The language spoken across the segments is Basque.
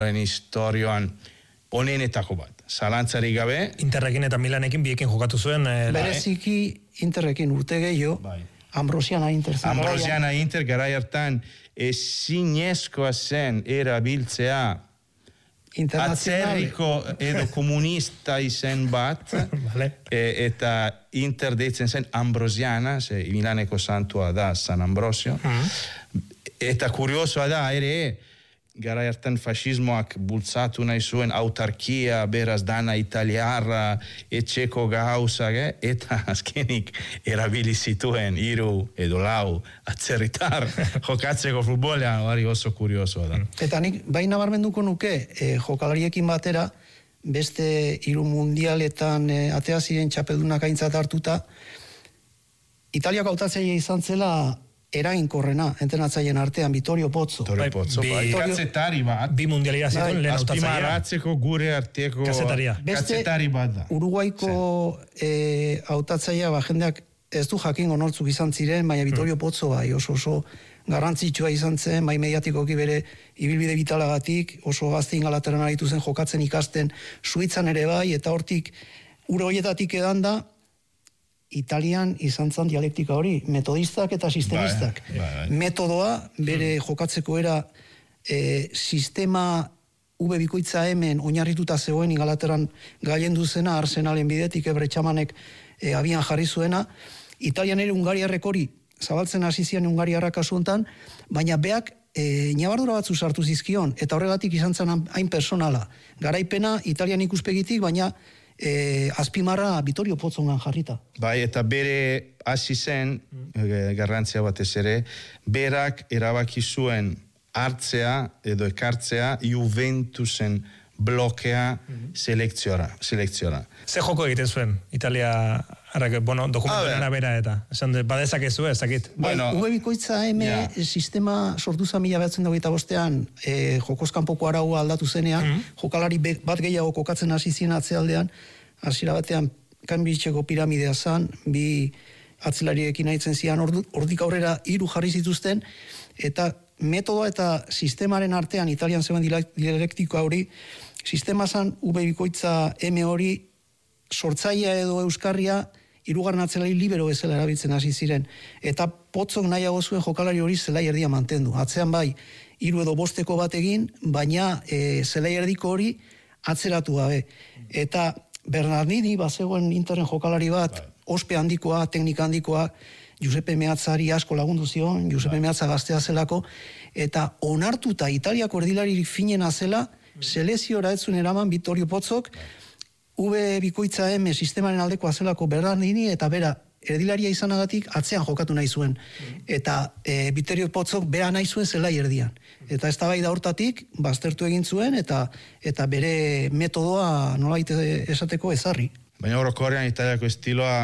historioan onenetako bat. Zalantzarik gabe. Interrekin eta Milanekin biekin jokatu zuen. Bereziki Interrekin urte gehiago, Ambrosiana Inter. Ambrosiana Inter garai hartan ezinezkoa zen erabiltzea atzerriko edo komunista izen bat, eta Inter deitzen zen Ambrosiana, Milaneko santua da San Ambrosio, eta kuriosoa da ere, garai hartan fascismoak bultzatu nahi zuen autarkia, beraz dana italiarra, etxeko gauzak, eta azkenik erabili zituen 3 edo 4 atzerritar jokatzeko futbolean, hori oso kuriosoa da. Eta nik baina barmenduko nuke, jokalariekin batera, beste 3 mundialetan atea ziren txapeldunak aintzat hartuta, Italiako hautatzaile izan zela eraginkorrena, entrenatzaileen artean, Vittorio Pozzo. Kazetari bat. 2 mundialia zituen lehen hautatzailea. Azpimarratzeko gure arteko kazetari bat da. Uruguaiko hautatzailea, jendeak ez du jakingo nortzuk izan ziren, baina Vittorio Pozzo bai, oso garrantzitsua izan zen, bai mediatikoki bere ibilbide vitalagatik, oso gazte Ingalaterran aritu zen jokatzen ikasten, Suitzan ere bai, eta hortik uro horietatik edan da, Italian izan zen dialektika hori, metodistak eta sistemistak. Metodoa, bere jokatzeko era sistema V bikoitza hemen oinarrituta zegoen Ingalaterran gailendu zena, Arsenalen bidetik Ebretxamanek abian jarri zuena. Italian ere Hungariarrek hori zabaltzen hasi zian Hungariarrak kasu hontan, baina beak ñabardura batzu sartu zizkion, eta horregatik izan zen hain personala. Garaipena Italian ikuspegitik, baina azpimarra Vittorio Pozzongan jarrita. Bai, eta bere hasi zen, garrantzia batez ere, berak erabaki zuen hartzea edo ekartzea Juventusen blokea selekziora. Ze joko egiten zuen Italia dokumentuen arabera eta badezak ez zuen, ezakit. V bikoitza sistema sortu zen 1925 jokozkanpoko araua aldatu zenean, jokalari bat gehiago kokatzen hasi zien atzealdean, hasiera batean Kanbitzeko piramidea zan, 2 atzelariekin aitzen zian, hortik aurrera 3 jarri zituzten, eta metodoa eta sistemaren artean Italian zegoen dialektikoa hori, sistema zan V bikoitza M hori sortzailea edo euskarria 3. atzelari libero bezala erabiltzen hasi ziren, eta Pozzok nahiago zuen jokalari hori zelai erdia mantendu. Atzean bai 3 edo 5 bat egin, baina zelai erdiko hori atzeratu gabe. Eta Bernardini bazegoen Interren jokalari bat, ospe handikoa, teknika handikoa, Giuseppe Meazzari asko lagundu zion, Giuseppe Meazza gaztea zelako, eta onartuta Italiako erdilaririk finena zela, seleziora ez zuen eraman Vittorio Pozzok, V bikoitza M sistemaren aldekoa zelako Bernardini, eta bera erdilaria izanagatik atzean jokatu nahi zuen. Eta Vittorio Pozzok bera nahi zuen zelai erdian. Eta ez da bai da hortatik, baztertu egin zuen, eta bere metodoa nolait esateko ezarri. Baina orokorrean Italiako estiloa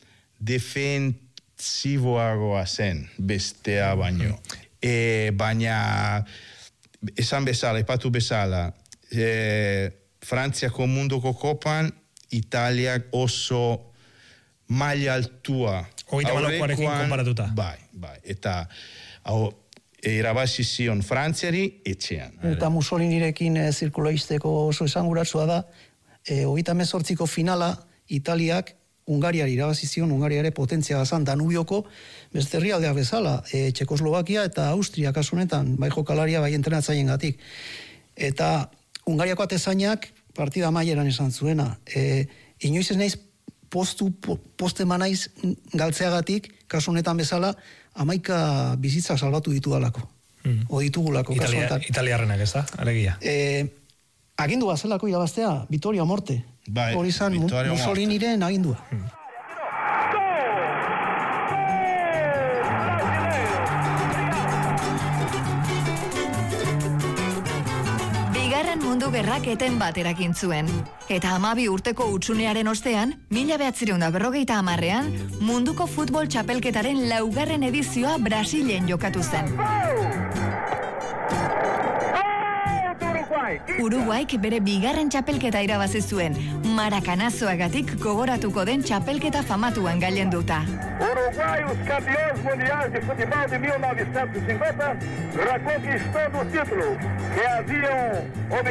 defensiboagoa zen bestea baino. Baina esan bezala, epatu bezala, Frantziako munduko kopan, Italiak oso maila altua. Hogeita balokoarekin konparatuta. Bai. Eta irabazi zion Frantziari etxean. Eta Mussolinirekin zirkuloisteko oso esanguratsua da, 38ko finala Italiak Hungariari irabazi zion, Hungariare potentzia bazan Danubioko beste herrialdeak bezala, Txekoslovakia eta Austria kasunetan, bai jokalaria, bai entrenatzaiengatik. Eta Hungariako atezainak partida amaieran esan zuena. Inoiz ez naiz poste manaiz galtzeagatik, kasu honetan bezala, 11 bizitzak salbatu ditu dalako. O ditugulako. Italiarrenak ez da, alegia. Agindu bazelako irabaztea, Vittorio Morte. Hori izan Mussoliniren agindua. Mundu gerrak eten bat erakin zuen. Eta 12 urteko hutsunearen ostean, 1950ean, munduko futbol txapelketaren 4. edizioa Brasilen jokatu zen. Uruguaik bere 2. txapelketa irabazi zuen, Maracanazoagatik gogoratuko den txapelketa famatuan gailenduta. Uruguaius campeões mundiais de futebol de 1950, reconquistando o título que haviam